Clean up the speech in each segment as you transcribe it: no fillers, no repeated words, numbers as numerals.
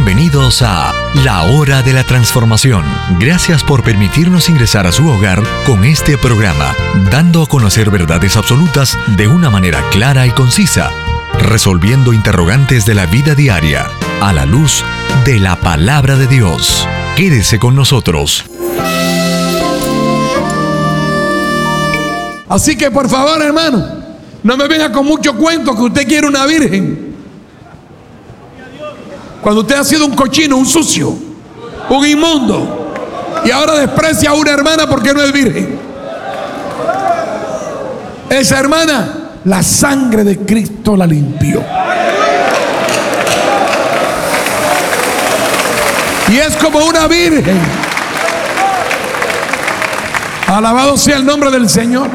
Bienvenidos a La Hora de la Transformación. Gracias por permitirnos ingresar a su hogar con este programa, dando a conocer verdades absolutas de una manera clara y concisa, resolviendo interrogantes de la vida diaria, a la luz de la Palabra de Dios. Quédese con nosotros. Así que por favor, hermano, no me venga con mucho cuento que usted quiere una virgen, cuando usted ha sido un cochino, un sucio, un inmundo, y ahora desprecia a una hermana porque no es virgen. Esa hermana, la sangre de Cristo la limpió, y es como una virgen. Alabado sea el nombre del Señor.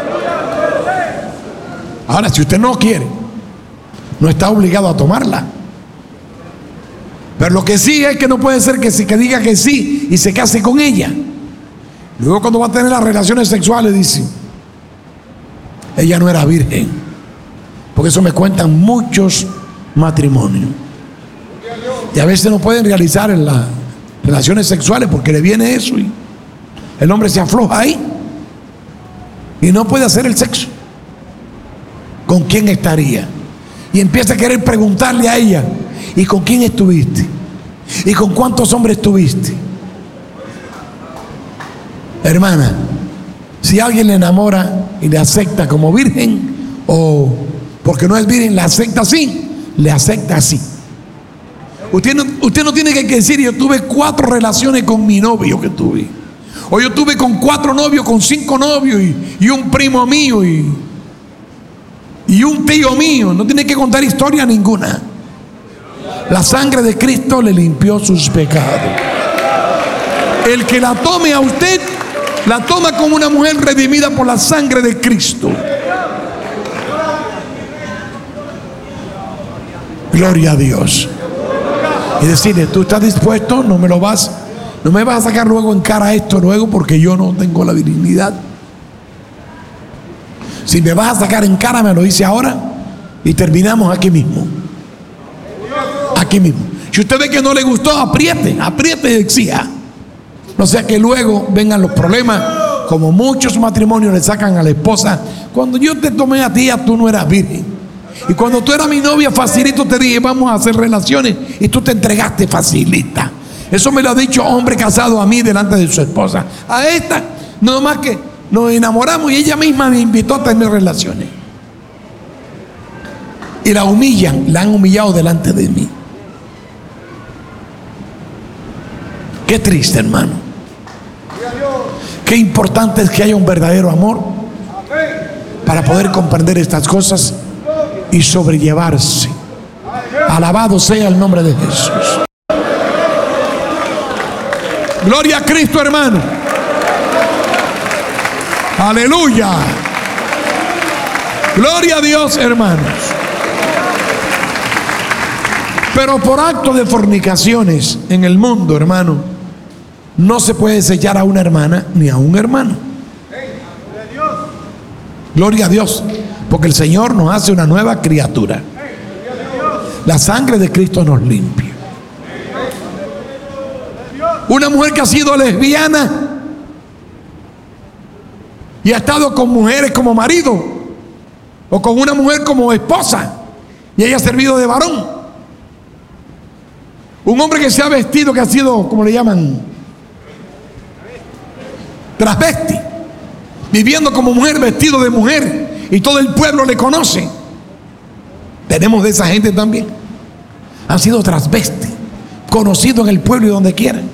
Ahora, si usted no quiere, no está obligado a tomarla. Pero lo que sí es que no puede ser que diga que sí y se case con ella. Luego, cuando va a tener las relaciones sexuales, dice: ella no era virgen. Porque eso me cuentan muchos matrimonios. Y a veces no pueden realizar en las relaciones sexuales porque le viene eso y el hombre se afloja ahí y no puede hacer el sexo. ¿Con quién estaría? Y empieza a querer preguntarle a ella: ¿y con quién estuviste? ¿Y con cuántos hombres estuviste? Hermana, si alguien le enamora y le acepta como virgen, o porque no es virgen, la acepta así, le acepta así. Usted no tiene que decir: yo tuve 4 relaciones con mi novio que tuve, o yo tuve con 4 novios, con 5 novios, y un primo mío y un tío mío. No tiene que contar historia ninguna. La sangre de Cristo le limpió sus pecados. El que la tome a usted, la toma como una mujer redimida por la sangre de Cristo. Gloria a Dios. Y decirle: tú estás dispuesto, no me vas a sacar luego en cara esto luego, porque yo no tengo la virginidad. Si me vas a sacar en cara, me lo dice ahora y terminamos aquí mismo. Aquí mismo. Si usted ve que no le gustó, apriete y exija. No sea que luego vengan los problemas, como muchos matrimonios le sacan a la esposa: cuando yo te tomé a ti, tú no eras virgen. Y cuando tú eras mi novia, facilito te dije: vamos a hacer relaciones, y tú te entregaste facilita. Eso me lo ha dicho hombre casado a mí delante de su esposa. A esta, no más que nos enamoramos y ella misma me invitó a tener relaciones. Y la humillan, la han humillado delante de mí. Qué triste, hermano. Qué importante es que haya un verdadero amor para poder comprender estas cosas y sobrellevarse. Alabado sea el nombre de Jesús. Gloria a Cristo, hermano. Aleluya. Gloria a Dios, hermanos. Pero por acto de fornicaciones en el mundo, hermano, no se puede sellar a una hermana ni a un hermano. Gloria a Dios, porque el Señor nos hace una nueva criatura. La sangre de Cristo nos limpia. Una mujer que ha sido lesbiana y ha estado con mujeres como marido, o con una mujer como esposa, y ella ha servido de varón. Un hombre que se ha vestido, que ha sido, como le llaman, transvesti, viviendo como mujer, vestido de mujer, y todo el pueblo le conoce. Tenemos de esa gente también. Han sido transvesti, conocidos en el pueblo y donde quieran.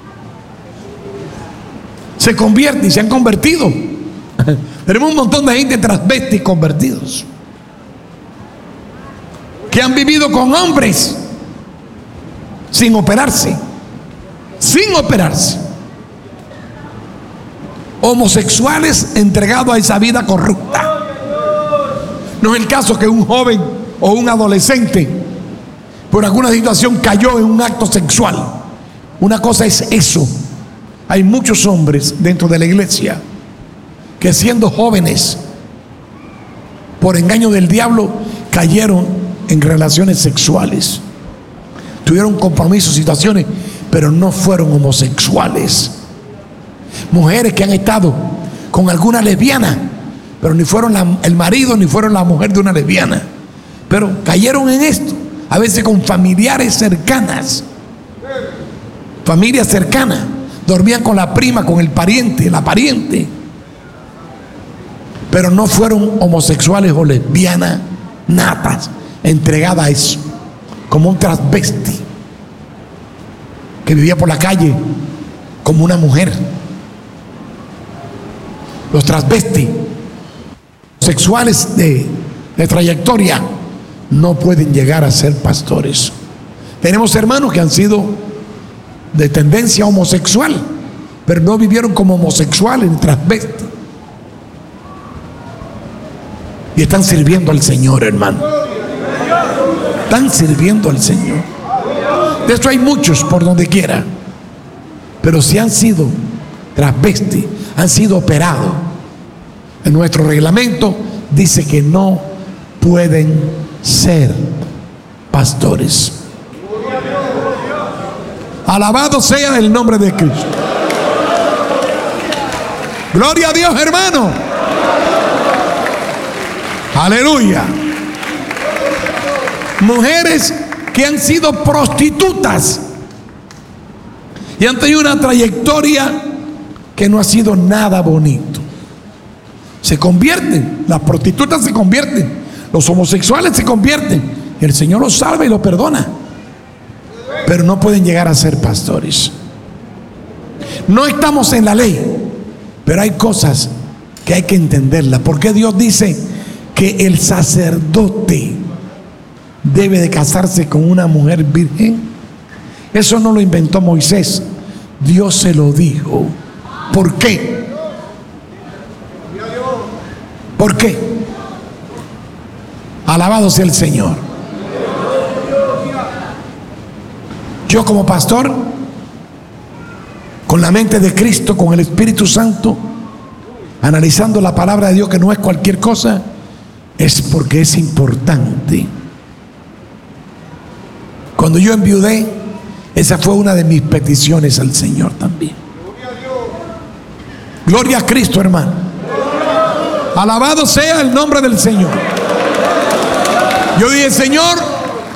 Se convierten y se han convertido. Tenemos un montón de gente transvesti convertidos, que han vivido con hombres sin operarse. Homosexuales entregados a esa vida corrupta. No es el caso que un joven o un adolescente por alguna situación cayó en un acto sexual. Una cosa es eso. Hay muchos hombres dentro de la iglesia que, siendo jóvenes, por engaño del diablo, cayeron en relaciones sexuales. tuvieron compromisos, situaciones, pero no fueron homosexuales. Mujeres que han estado con alguna lesbiana, pero ni fueron el marido ni fueron la mujer de una lesbiana, pero cayeron en esto, a veces con familiares cercanas, familias cercanas, dormían con la prima, con el pariente, la pariente, pero no fueron homosexuales o lesbianas natas, entregadas a eso, como un transvesti que vivía por la calle como una mujer. Los transvestis sexuales de trayectoria no pueden llegar a ser pastores. Tenemos hermanos que han sido de tendencia homosexual, pero no vivieron como homosexuales ni transvestis, y están sirviendo al Señor, hermano. Están sirviendo al Señor. De esto hay muchos por donde quiera, pero si han sido transvestis, han sido operados, en nuestro reglamento dice que no pueden ser pastores. Alabado sea el nombre de Cristo. Gloria a Dios, hermano. Aleluya. Mujeres que han sido prostitutas y han tenido una trayectoria que no ha sido nada bonito. Se convierten, las prostitutas se convierten, los homosexuales se convierten, y el Señor los salva y los perdona, pero no pueden llegar a ser pastores. No estamos en la ley, pero hay cosas que hay que entenderlas. Porque Dios dice que el sacerdote debe de casarse con una mujer virgen. Eso no lo inventó Moisés, Dios se lo dijo. ¿Por qué? ¿Por qué? Alabado sea el Señor. Yo como pastor, con la mente de Cristo, con el Espíritu Santo, analizando la palabra de Dios, que no es cualquier cosa, es porque es importante. Cuando yo enviudé, esa fue una de mis peticiones al Señor también. Gloria a Cristo, hermano. Alabado sea el nombre del Señor. Yo dije, Señor,